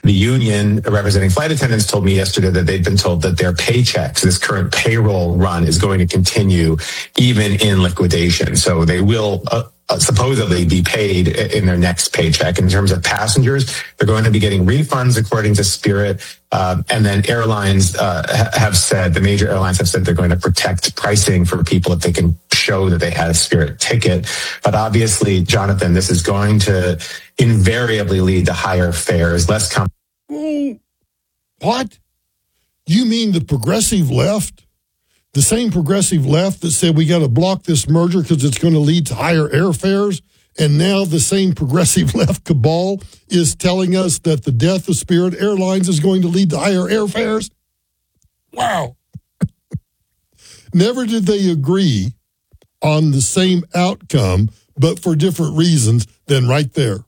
The union representing flight attendants told me yesterday that they've been told that their paychecks, this current payroll run, is going to continue even in liquidation. So they will supposedly be paid in their next paycheck. In terms of passengers, they're going to be getting refunds according to Spirit. And then airlines have said, the major airlines have said they're going to protect pricing for people if they can show that they had a Spirit ticket. But obviously, Jonathan, this is going to invariably lead to higher fares, less competition. What? You mean the progressive left? The same progressive left that said we got to block this merger because it's going to lead to higher airfares, and now the same progressive left cabal is telling us that the death of Spirit Airlines is going to lead to higher airfares? Wow. Never did they agree on the same outcome, but for different reasons. Then right there.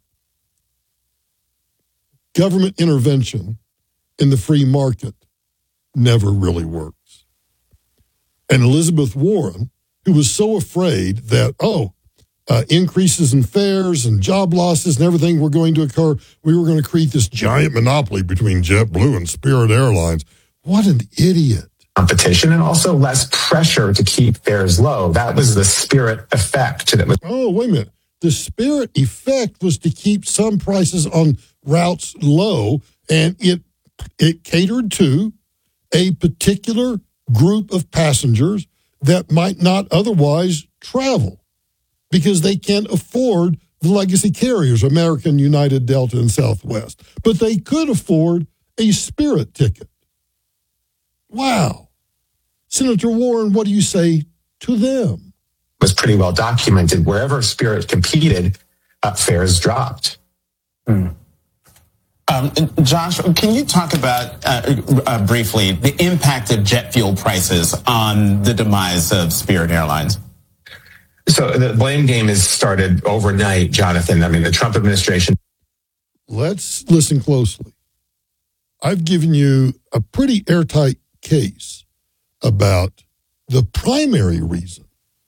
Government intervention in the free market never really works. And Elizabeth Warren, who was so afraid that, increases in fares and job losses and everything were going to occur, we were going to create this giant monopoly between JetBlue and Spirit Airlines. What an idiot. Competition and also less pressure to keep fares low. That was the Spirit effect. Oh, wait a minute. The Spirit effect was to keep some prices on routes low, and it catered to a particular group of passengers that might not otherwise travel because they can't afford the legacy carriers, American, United, Delta, and Southwest. But they could afford a Spirit ticket. Wow. Senator Warren, what do you say to them? It was pretty well documented. Wherever Spirit competed, fares dropped. Josh, can you talk about briefly the impact of jet fuel prices on the demise of Spirit Airlines? So the blame game has started overnight, Jonathan. I mean, the Trump administration. Let's listen closely. I've given you a pretty airtight case about the primary reason.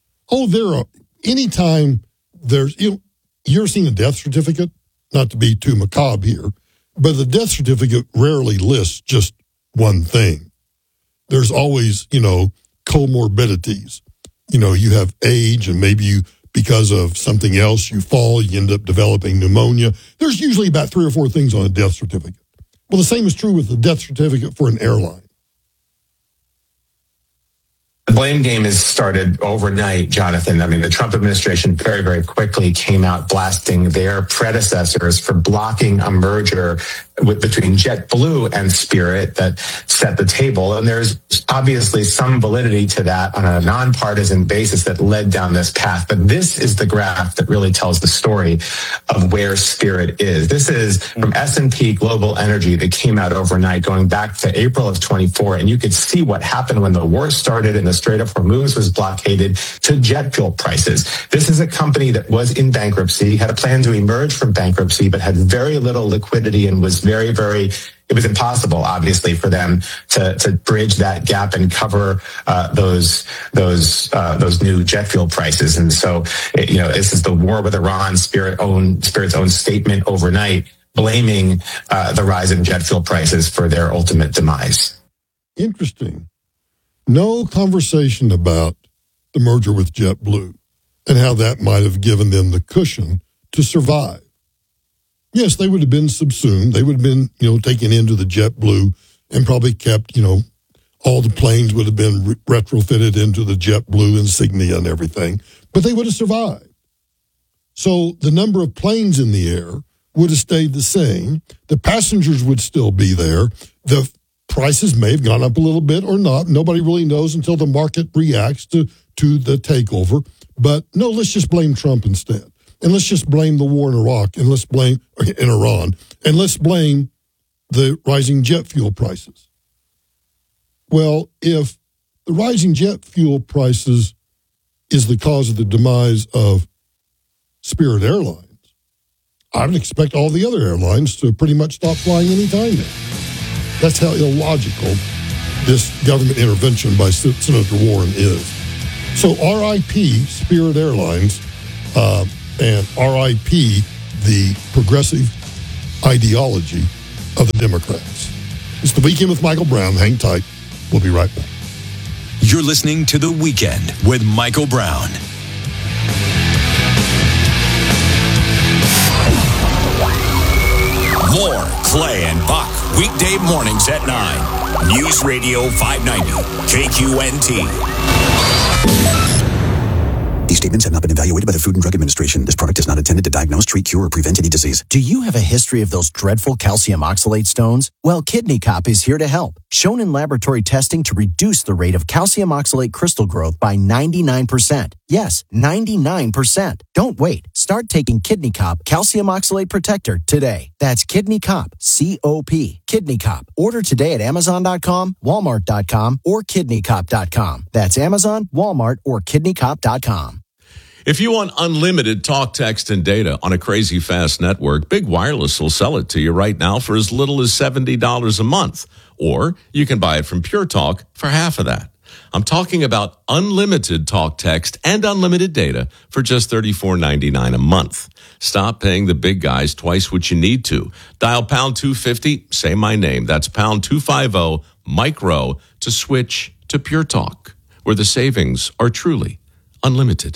Anytime there's, you're seeing a death certificate, not to be too macabre here, but the death certificate rarely lists just one thing. There's always, comorbidities. You have age, and maybe because of something else, you fall, you end up developing pneumonia. There's usually about 3 or 4 things on a death certificate. Well, the same is true with the death certificate for an airline. The blame game has started overnight, Jonathan. I mean, the Trump administration very, very quickly came out blasting their predecessors for blocking a merger between JetBlue and Spirit that set the table. And there's obviously some validity to that on a nonpartisan basis that led down this path. But this is the graph that really tells the story of where Spirit is. This is from S&P Global Energy that came out overnight going back to April of 24. And you could see what happened when the war started and the Strait of Hormuz was blockaded to jet fuel prices. This is a company that was in bankruptcy, had a plan to emerge from bankruptcy, but had very little liquidity and was it was impossible, obviously, for them to bridge that gap and cover those new jet fuel prices. And so, this is the war with Iran. Spirit's own statement overnight blaming the rise in jet fuel prices for their ultimate demise. Interesting. No conversation about the merger with JetBlue and how that might have given them the cushion to survive. Yes, they would have been subsumed. They would have been, taken into the JetBlue and probably kept, all the planes would have been retrofitted into the JetBlue insignia and everything, but they would have survived. So the number of planes in the air would have stayed the same. The passengers would still be there. The prices may have gone up a little bit or not. Nobody really knows until the market reacts to the takeover. But no, let's just blame Trump instead. And let's just blame the war in Iraq, and let's blame in Iran, and let's blame the rising jet fuel prices. Well, if the rising jet fuel prices is the cause of the demise of Spirit Airlines, I would expect all the other airlines to pretty much stop flying anytime now. That's how illogical this government intervention by Senator Warren is. So RIP Spirit Airlines, and RIP the progressive ideology of the Democrats. It's The Weekend with Michael Brown. Hang tight. We'll be right back. You're listening to The Weekend with Michael Brown. More Clay and Buck, weekday mornings at 9. News Radio 590, KQNT. These statements have not been evaluated by the Food and Drug Administration. This product is not intended to diagnose, treat, cure, or prevent any disease. Do you have a history of those dreadful calcium oxalate stones? Well, Kidney Cop is here to help. Shown in laboratory testing to reduce the rate of calcium oxalate crystal growth by 99%. Yes, 99%. Don't wait. Start taking Kidney Cop Calcium Oxalate Protector today. That's Kidney Cop, C-O-P, Kidney Cop. Order today at Amazon.com, Walmart.com, or KidneyCop.com. That's Amazon, Walmart, or KidneyCop.com. If you want unlimited talk, text, and data on a crazy fast network, Big Wireless will sell it to you right now for as little as $70 a month. Or you can buy it from Pure Talk for half of that. I'm talking about unlimited talk, text, and unlimited data for just $34.99 a month. Stop paying the big guys twice what you need to. Dial pound 250, say my name. That's pound 250, micro, to switch to Pure Talk, where the savings are truly unlimited.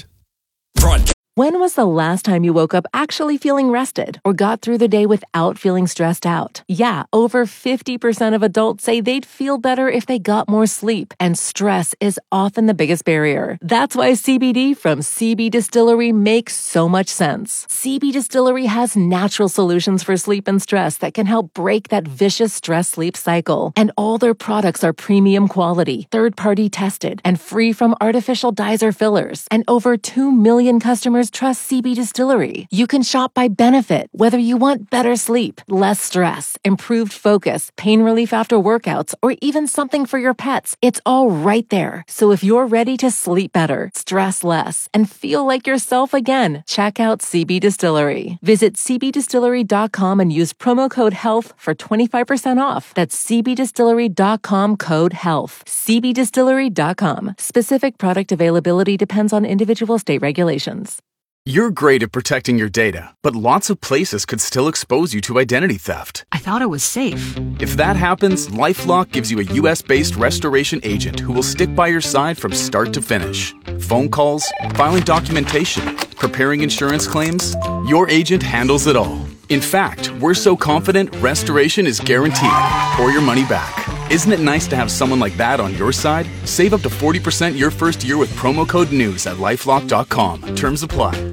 When was the last time you woke up actually feeling rested or got through the day without feeling stressed out? Yeah, over 50% of adults say they'd feel better if they got more sleep, and stress is often the biggest barrier. That's why CBD from CB Distillery makes so much sense. CB Distillery has natural solutions for sleep and stress that can help break that vicious stress-sleep cycle. And all their products are premium quality, third-party tested, and free from artificial dyes or fillers. And over 2 million customers trust CB Distillery. You can shop by benefit, whether you want better sleep, less stress, improved focus, pain relief after workouts, or even something for your pets. It's all right there. So if you're ready to sleep better, stress less, and feel like yourself again, check out CB Distillery. Visit cbdistillery.com and use promo code HEALTH for 25% off. That's cbdistillery.com, code HEALTH. cbdistillery.com. Specific product availability depends on individual state regulations. You're great at protecting your data, but lots of places could still expose you to identity theft. I thought it was safe. If that happens, LifeLock gives you a U.S.-based restoration agent who will stick by your side from start to finish. Phone calls, filing documentation, preparing insurance claims, your agent handles it all. In fact, we're so confident restoration is guaranteed or your money back. Isn't it nice to have someone like that on your side? Save up to 40% your first year with promo code NEWS at LifeLock.com. Terms apply.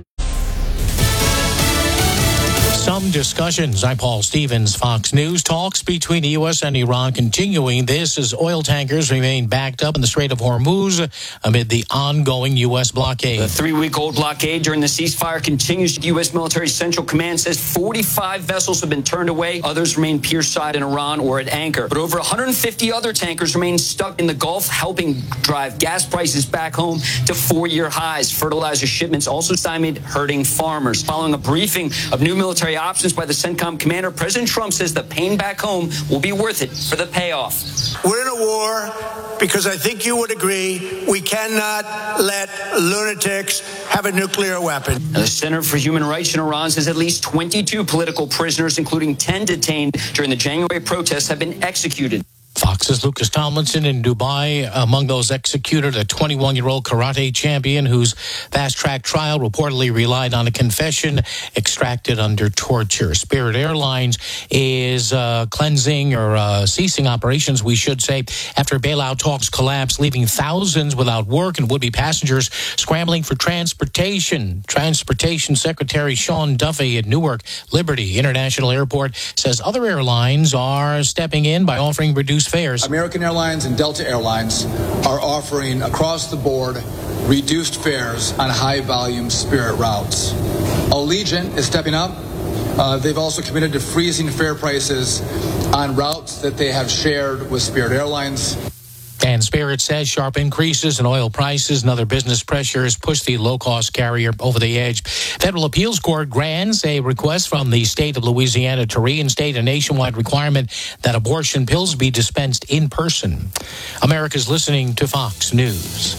Some discussions. I'm Paul Stevens, Fox News. Talks between the U.S. and Iran continuing. This as oil tankers remain backed up in the Strait of Hormuz amid the ongoing U.S. blockade. The 3-week-old blockade during the ceasefire continues. U.S. Military Central Command says 45 vessels have been turned away. Others remain pierside in Iran or at anchor. But over 150 other tankers remain stuck in the Gulf, helping drive gas prices back home to 4-year highs. Fertilizer shipments also stymied, hurting farmers. Following a briefing of new military options by the CENTCOM commander, President Trump says the pain back home will be worth it for the payoff. We're in a war because I think you would agree we cannot let lunatics have a nuclear weapon. Now, the Center for Human Rights in Iran says at least 22 political prisoners, including 10 detained during the January protests, have been executed. Fox's Lucas Tomlinson in Dubai. Among those executed, a 21-year-old karate champion whose fast-track trial reportedly relied on a confession extracted under torture. Spirit Airlines is cleansing or ceasing operations, we should say, after bailout talks collapsed, leaving thousands without work and would-be passengers scrambling for transportation. Transportation Secretary Sean Duffy at Newark Liberty International Airport says other airlines are stepping in by offering reduced fares. American Airlines and Delta Airlines are offering across the board reduced fares on high-volume Spirit routes. Allegiant is stepping up. They've also committed to freezing fare prices on routes that they have shared with Spirit Airlines. And Spirit says sharp increases in oil prices and other business pressures push the low-cost carrier over the edge. Federal appeals court grants a request from the state of Louisiana to reinstate a nationwide requirement that abortion pills be dispensed in person. America's listening to Fox News.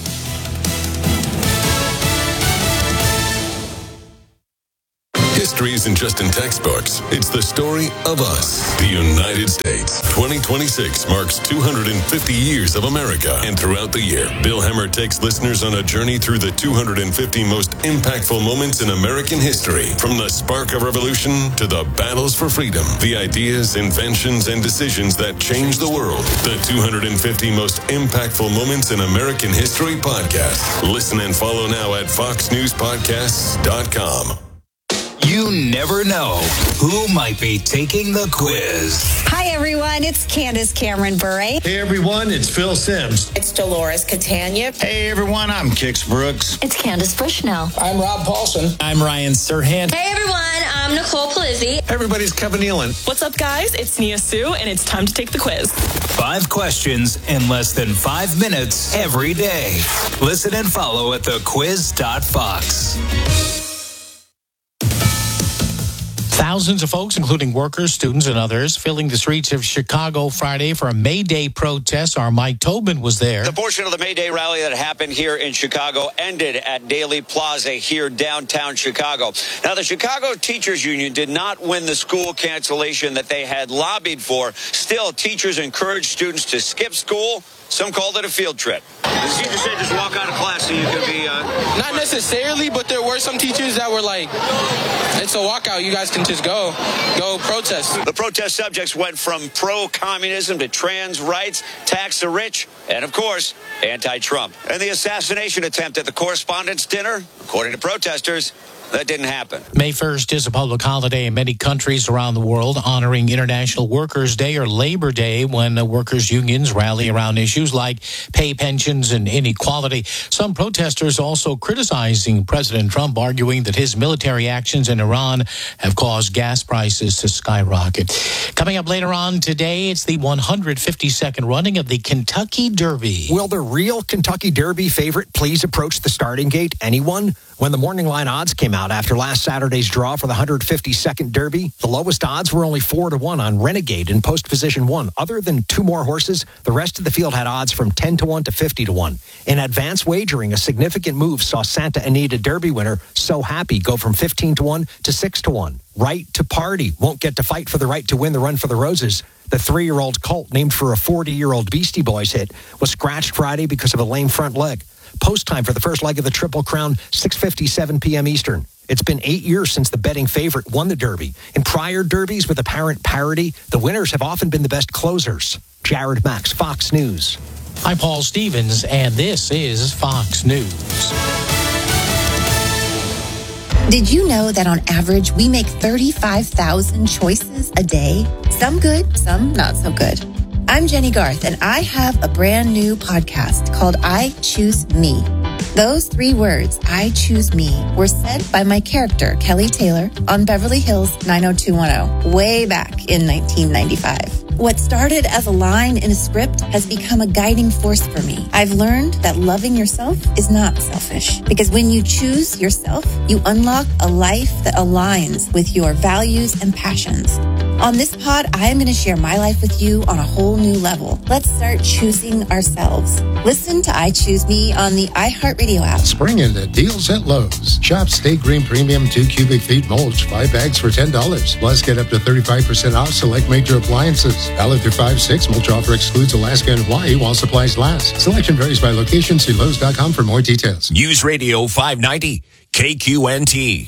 history isn't just in textbooks. It's the story of us, the United States. 2026 marks 250 years of America. And throughout the year, Bill Hemmer takes listeners on a journey through the 250 most impactful moments in American history. From the spark of revolution to the battles for freedom, the ideas, inventions, and decisions that changed the world. The 250 most impactful moments in American history podcast. Listen and follow now at foxnewspodcasts.com. You never know who might be taking the quiz. Hi, everyone. It's Candace Cameron Bure. Hey, everyone. It's Phil Sims. It's Dolores Catania. Hey, everyone. I'm Kix Brooks. It's Candace Bushnell. I'm Rob Paulson. I'm Ryan Serhant. Hey, everyone. I'm Nicole Palizzi. Hey, everybody's Kevin Nealon. What's up, guys? It's Nia Sue, and it's time to take the quiz. 5 questions in less than 5 minutes every day. Listen and follow at thequiz.fox. Thousands of folks, including workers, students, and others, filling the streets of Chicago Friday for a May Day protest. Our Mike Tobin was there. The portion of the May Day rally that happened here in Chicago ended at Daley Plaza here downtown Chicago. Now, the Chicago Teachers Union did not win the school cancellation that they had lobbied for. Still, teachers encouraged students to skip school. Some called it a field trip. The teacher said just walk out of class so you could be... Not necessarily, but there were some teachers that were like, it's a walkout. You guys can just go protest. The protest subjects went from pro-communism to trans rights, tax the rich, and, of course, anti-Trump. And the assassination attempt at the Correspondents' Dinner, according to protesters, that didn't happen. May 1st is a public holiday in many countries around the world, honoring International Workers' Day or Labor Day, when workers' unions rally around issues like pay, pensions, and inequality. Some protesters also criticizing President Trump, arguing that his military actions in Iran have caused gas prices to skyrocket. Coming up later on today, it's the 152nd running of the Kentucky Derby. Will the real Kentucky Derby favorite please approach the starting gate? Anyone? When the morning line odds came out after last Saturday's draw for the 152nd Derby, the lowest odds were only 4-1 on Renegade in post position 1. Other than 2 more horses, the rest of the field had odds from 10-1 to 50-1. In advance wagering, a significant move saw Santa Anita Derby winner So Happy go from 15-1 to 6-1. Right to Party won't get to fight for the right to win the Run for the Roses. The 3-year-old colt, named for a 40-year-old Beastie Boys hit, was scratched Friday because of a lame front leg. Post time for the first leg of the Triple Crown, 6:57 p.m. Eastern. It's been 8 years since the betting favorite won the Derby. In prior Derbies with apparent parity, the winners have often been the best closers. Jared Max, Fox News. I'm Paul Stevens, and this is Fox News. Did you know that on average, we make 35,000 choices a day? Some good, some not so good. I'm Jenny Garth, and I have a brand new podcast called I Choose Me. Those 3 words, I choose me, were said by my character, Kelly Taylor, on Beverly Hills 90210, way back in 1995. What started as a line in a script has become a guiding force for me. I've learned that loving yourself is not selfish, because when you choose yourself, you unlock a life that aligns with your values and passions. On this pod, I am going to share my life with you on a whole new level. Let's start choosing ourselves. Listen to I Choose Me on the iHeartRadio app. Spring into deals at Lowe's. Shop Stay Green Premium 2 cubic feet mulch, 5 bags for $10. Plus, get up to 35% off select major appliances. Valid through 5/6. Mulch offer excludes Alaska and Hawaii while supplies last. Selection varies by location. See Lowe's.com for more details. News Radio 590, KQNT.